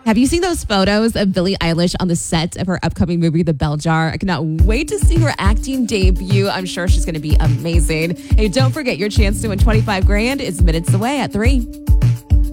Have you seen those photos of Billie Eilish on the set of her upcoming movie, The Bell Jar? I cannot wait to see her acting debut. I'm sure she's going to be amazing. Hey, don't forget your chance to win 25 grand is minutes away at 3.